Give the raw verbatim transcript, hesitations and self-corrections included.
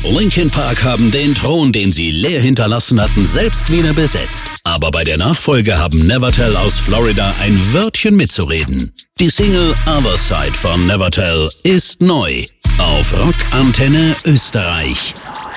Linkin Park haben den Thron, den sie leer hinterlassen hatten, selbst wieder besetzt. Aber bei der Nachfolge haben Nevertell aus Florida ein Wörtchen mitzureden. Die Single Other Side von Nevertell ist neu auf Rock Antenne Österreich.